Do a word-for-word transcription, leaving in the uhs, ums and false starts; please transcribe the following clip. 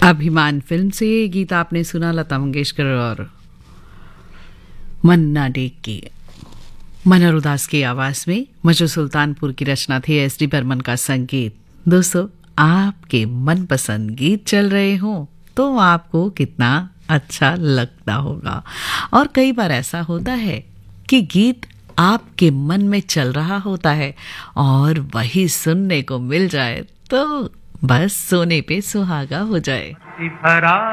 अभिमान फिल्म से ये गीत आपने सुना, लता मंगेशकर और मन्ना डे की, मनोहर उदास की आवाज में। मजू सुल्तानपुर की रचना थी, एस डी बर्मन का संगीत। दोस्तों, आपके मनपसंद गीत चल रहे हो तो आपको कितना अच्छा लगता होगा। और कई बार ऐसा होता है कि गीत आपके मन में चल रहा होता है और वही सुनने को मिल जाए तो बस सोने पे सुहागा हो जाए।